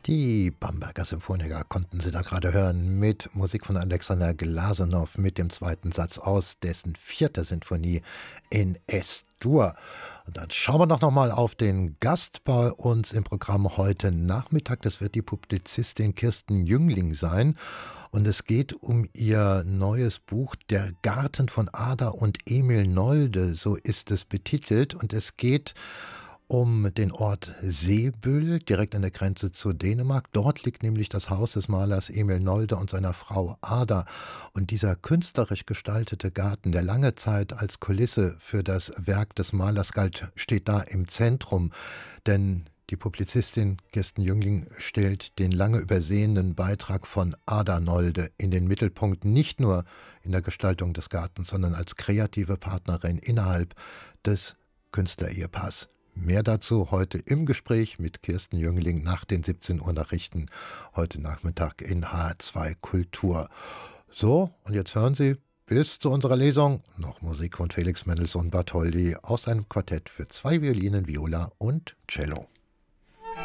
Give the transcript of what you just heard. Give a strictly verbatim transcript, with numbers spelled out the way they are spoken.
Die Bamberger Symphoniker konnten Sie da gerade hören mit Musik von Alexander Glazunov mit dem zweiten Satz aus dessen vierter Sinfonie in Es-Dur. Und dann schauen wir doch noch mal auf den Gast bei uns im Programm heute Nachmittag. Das wird die Publizistin Kirsten Jüngling sein. Und es geht um ihr neues Buch Der Garten von Ada und Emil Nolde, so ist es betitelt. Und es geht um den Ort Seebüll, direkt an der Grenze zu Dänemark. Dort liegt nämlich das Haus des Malers Emil Nolde und seiner Frau Ada. Und dieser künstlerisch gestaltete Garten, der lange Zeit als Kulisse für das Werk des Malers galt, steht da im Zentrum. Denn die Publizistin Kirsten Jüngling stellt den lange übersehenen Beitrag von Ada Nolde in den Mittelpunkt, nicht nur in der Gestaltung des Gartens, sondern als kreative Partnerin innerhalb des Künstlerehepaars. Mehr dazu heute im Gespräch mit Kirsten Jüngling nach den siebzehn Uhr Nachrichten heute Nachmittag in H R zwei Kultur. So, und jetzt hören Sie bis zu unserer Lesung noch Musik von Felix Mendelssohn Bartholdy aus einem Quartett für zwei Violinen, Viola und Cello.